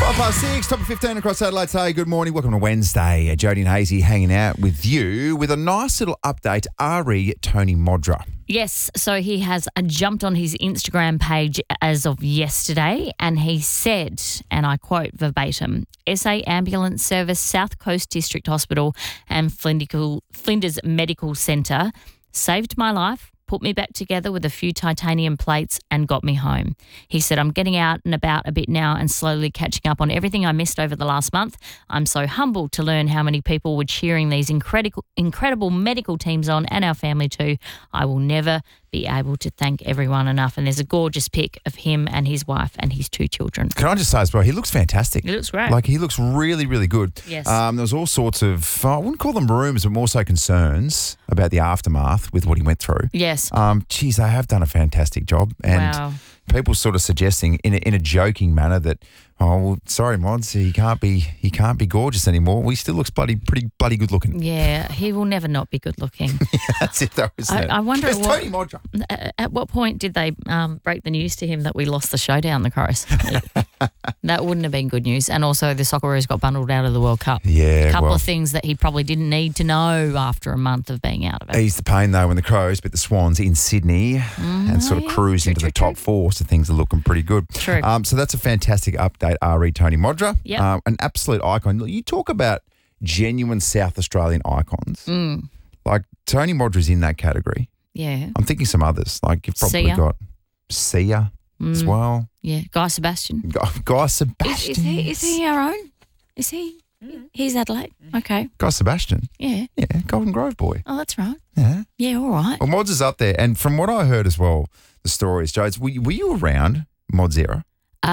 6, top of 15 across Adelaide. Say good morning. Welcome to Wednesday. Jody and Hazy hanging out with you with a nice little update. RE Tony Modra. Yes, so he has jumped on his Instagram page as of yesterday and he said, and I quote verbatim, SA Ambulance Service, South Coast District Hospital and Flinders Medical Centre saved my life, put me back together with a few titanium plates and got me home. He said, I'm getting out and about a bit now and slowly catching up on everything I missed over the last month. I'm so humbled to learn how many people were cheering these incredible medical teams on and our family too. I will never be able to thank everyone enough. And there's a gorgeous pic of him and his wife and his 2 children. Can I just say as well, he looks fantastic. He looks great. Like, he looks really, really good. Yes. There was all sorts of, I wouldn't call them rumours, but more so concerns about the aftermath with what he went through. Yes. Geez, they have done a fantastic job. And wow. People sort of suggesting in a joking manner that, oh, well, sorry, Mods, he can't be gorgeous anymore. Well, he still looks pretty bloody good looking. Yeah, he will never not be good looking. Yeah, that's it though, isn't it? I wonder it's Tony Modra. At what point did they break the news to him that we lost the show down the coast? That wouldn't have been good news. And also the Socceroos got bundled out of the World Cup. Yeah, a couple of things that he probably didn't need to know after a month of being out of it. Eased the pain though when the Crows beat the Swans in Sydney and sort of cruised into the top 4, so things are looking pretty good. True. So that's a fantastic update, RE Tony Modra. Yep. An absolute icon. You talk about genuine South Australian icons. Like Tony Modra's in that category. Yeah. I'm thinking some others. Like you've probably got Sia as well. Yeah. Guy Sebastian. Guy Sebastian. Is he our own? Is he? He's Adelaide. Okay. Guy Sebastian. Yeah. Yeah, Golden Grove boy. Oh, that's right. Yeah. Yeah, all right. Well, Mods is up there. And from what I heard as well, the stories, Jodes, were you around Mods era?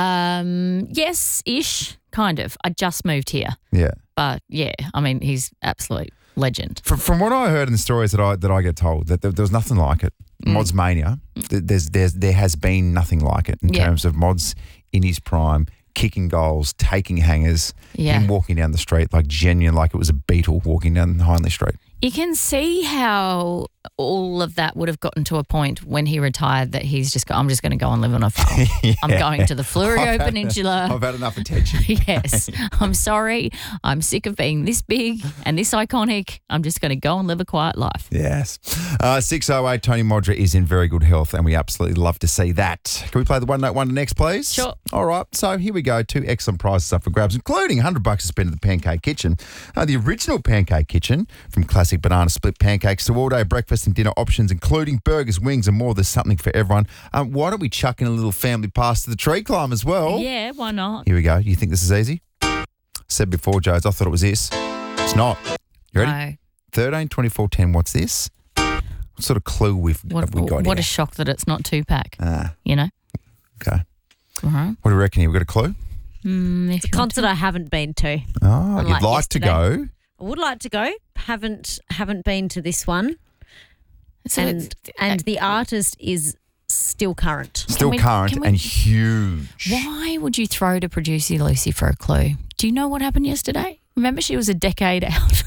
Yes-ish, kind of. I just moved here. Yeah. But, yeah, I mean, he's absolute legend. From what I heard in the stories that I get told, that there was nothing like it. Mods Mania, there has been nothing like it in terms of Mods in his prime, kicking goals, taking hangers, him walking down the street like genuine, like it was a beetle walking down Hindley Street. You can see how all of that would have gotten to a point when he retired that he's just I'm just going to go and live on a farm. I'm going to the Fleurieu Peninsula. I've had enough attention. Yes. I'm sorry. I'm sick of being this big and this iconic. I'm just going to go and live a quiet life. Yes. 608, Tony Modra is in very good health and we absolutely love to see that. Can we play the One Note Wonder next, please? Sure. All right. So here we go. 2 excellent prizes up for grabs, including $100 to spend at the Pancake Kitchen. The original Pancake Kitchen, from classic banana split pancakes to all-day breakfast and dinner options, including burgers, wings and more. There's something for everyone. Why don't we chuck in a little family pass to the tree climb as well? Yeah, why not? Here we go. You think this is easy? Said before, Jodes, I thought it was this. It's not. You ready? No. 13, 24, 10. What's this? What sort of clue have we got What here? a shock that it's not 2-pack, you know? Okay. Uh-huh. What do you reckon here? We got a clue? It's a concert I haven't been to. Oh, you'd like yesterday. to go? I would like to go. Haven't been to this one. So And the artist is still current. Still current and huge. Why would you throw to producer Lucy for a clue? Do you know what happened yesterday? Remember, she was a decade out.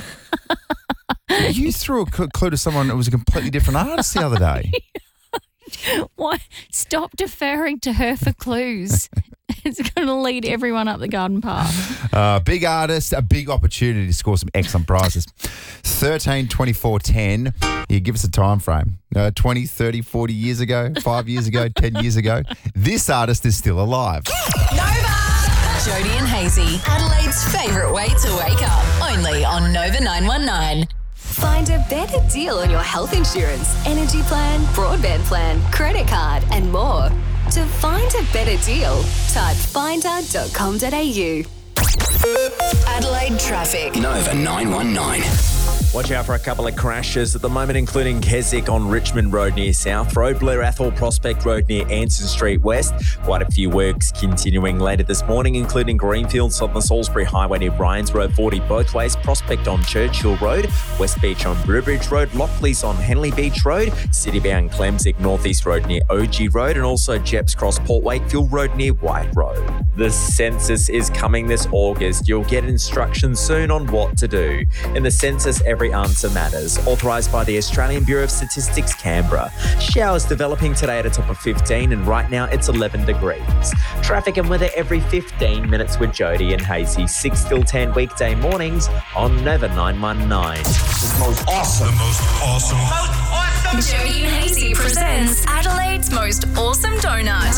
You threw a clue to someone that was a completely different artist the other day. Why? Stop deferring to her for clues. It's going to lead everyone up the garden path. Big artist, a big opportunity to score some excellent prizes. 13, 24, 10. You give us a time frame. 20, 30, 40 years ago, 5 years ago, 10 years ago. This artist is still alive. Nova! Jody and Hazy, Adelaide's favourite way to wake up. Only on Nova 919. Find a better deal on your health insurance, energy plan, broadband plan, credit card, and more. To find a better deal, type finder.com.au. Adelaide traffic. Nova 919. Watch out for a couple of crashes at the moment, including Keswick on Richmond Road near South Road, Blair Athol Prospect Road near Anson Street West. Quite a few works continuing later this morning, including Greenfields on the Salisbury Highway near Bryans Road 40 both ways, Prospect on Churchill Road, West Beach on Brewbridge Road, Lockley's on Henley Beach Road, Citybound Clemsig Northeast Road near OG Road, and also Jeps Cross Port Wakefield Road near White Road. The census is coming this August. You'll get instructions soon on what to do. In the census, every every answer matters. Authorised by the Australian Bureau of Statistics, Canberra. Showers developing today at a top of 15 and right now it's 11 degrees. Traffic and weather every 15 minutes with Jody and Hazy. 6 till 10 weekday mornings on Nova 919. The most awesome. Jody and Hazy presents Adelaide's most awesome donut.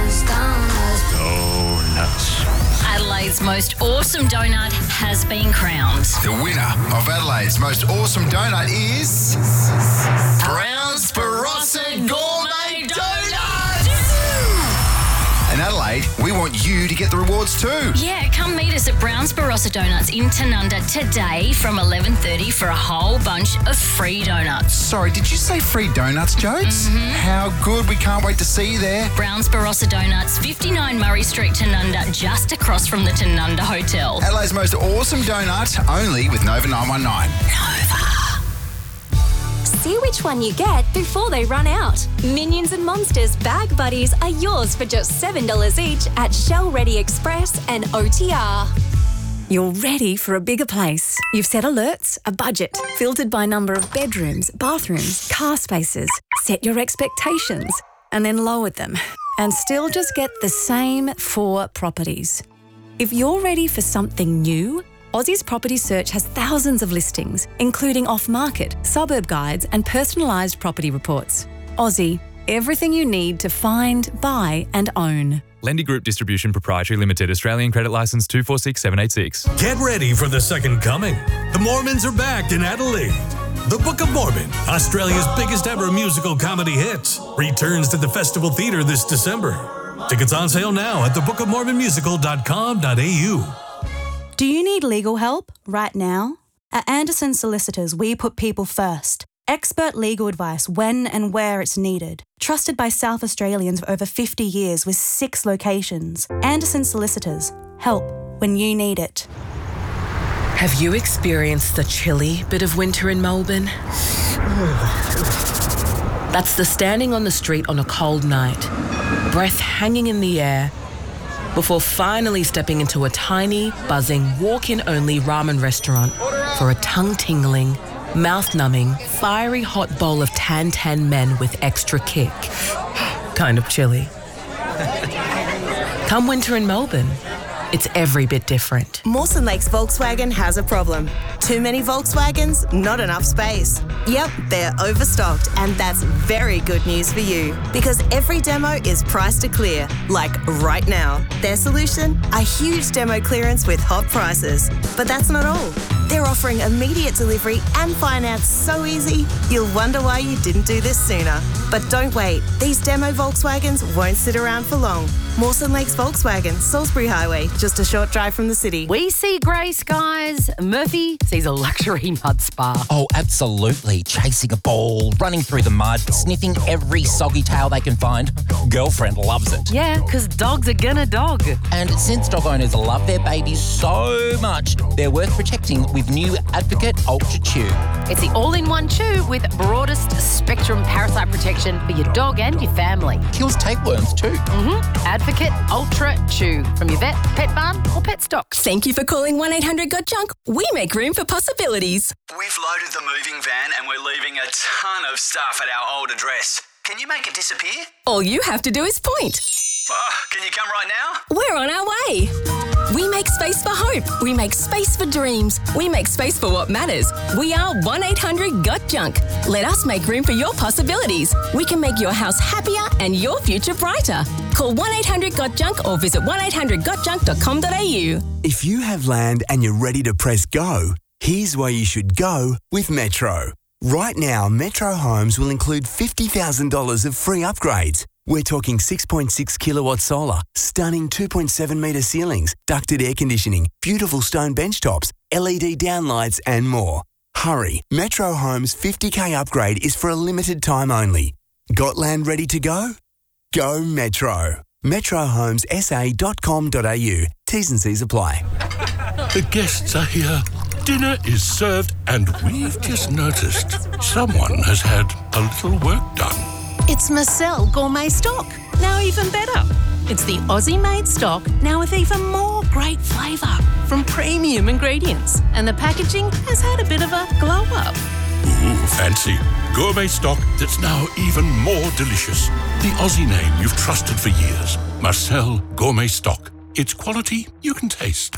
Donuts. Adelaide's most awesome donut has been crowned. The winner of Adelaide's most awesome donut is Brown's Barossa Gourmet Donut. And Adelaide, we want you to get the rewards too. Yeah, come meet us at Brown's Barossa Donuts in Tanunda today from 11:30 for a whole bunch of free donuts. Sorry, did you say free donuts, Jodes? How good. We can't wait to see you there. Brown's Barossa Donuts, 59 Murray Street, Tanunda, just across from the Tanunda Hotel. Adelaide's most awesome donut, only with Nova 919. See which one you get before they run out. Minions and Monsters Bag Buddies are yours for just $7 each at Shell Ready Express and OTR. You're ready for a bigger place. You've set alerts, a budget, filtered by number of bedrooms, bathrooms, car spaces, set your expectations, and then lowered them, and still just get the same 4 properties. If you're ready for something new, Aussie's Property Search has thousands of listings, including off-market, suburb guides and personalised property reports. Aussie, everything you need to find, buy and own. Lendy Group Distribution Proprietary Limited, Australian Credit Licence 246786. Get ready for the second coming. The Mormons are back in Adelaide. The Book of Mormon, Australia's biggest ever musical comedy hit, returns to the Festival Theatre this December. Tickets on sale now at thebookofmormonmusical.com.au. Do you need legal help right now? At Anderson Solicitors, we put people first. Expert legal advice when and where it's needed. Trusted by South Australians for over 50 years with 6 locations. Anderson Solicitors. Help when you need it. Have you experienced the chilly bit of winter in Melbourne? That's the standing on the street on a cold night, breath hanging in the air, before finally stepping into a tiny, buzzing, walk-in-only ramen restaurant for a tongue-tingling, mouth-numbing, fiery hot bowl of tan men with extra kick. Kind of chilly. Come winter in Melbourne, it's every bit different. Mawson Lakes Volkswagen has a problem. Too many Volkswagens, not enough space. Yep, they're overstocked, and that's very good news for you because every demo is priced to clear, like right now. Their solution? A huge demo clearance with hot prices. But that's not all. They're offering immediate delivery and finance so easy, you'll wonder why you didn't do this sooner. But don't wait. These demo Volkswagens won't sit around for long. Mawson Lakes Volkswagen, Salisbury Highway, just a short drive from the city. We see grey skies. Murphy sees a luxury mud spa. Oh, absolutely. Chasing a ball, running through the mud, sniffing every soggy tail they can find. Girlfriend loves it. Yeah, because dogs are gonna dog. And since dog owners love their babies so much, they're worth protecting with new Advocate Ultra Chew. It's the all-in-one chew with broadest spectrum parasite protection for your dog and your family. Kills tapeworms too. Advocate Ultra Chew from your vet, pet barn or pet stocks. Thank you for calling 1-800-GOT-JUNK. We make room for possibilities. We've loaded the moving van and we're leaving a ton of stuff at our old address. Can you make it disappear? All you have to do is point. Can you come right now? We're on our way. We make space for hope. We make space for dreams. We make space for what matters. We are 1-800-GOT-JUNK. Let us make room for your possibilities. We can make your house happier and your future brighter. Call 1-800-GOT-JUNK or visit 1-800-GOTJUNK.com.au. If you have land and you're ready to press go, here's where you should go with Metro. Right now, Metro Homes will include $50,000 of free upgrades. We're talking 6.6 kilowatt solar, stunning 2.7 metre ceilings, ducted air conditioning, beautiful stone bench tops, LED downlights and more. Hurry, Metro Homes' 50K upgrade is for a limited time only. Got land ready to go? Go Metro. metrohomessa.com.au. T's and C's apply. The guests are here. Dinner is served and we've just noticed someone has had a little work done. It's Marcel Gourmet Stock, now even better. It's the Aussie-made stock, now with even more great flavour from premium ingredients. And the packaging has had a bit of a glow up. Ooh, fancy. Gourmet stock that's now even more delicious. The Aussie name you've trusted for years. Marcel Gourmet Stock. It's quality you can taste.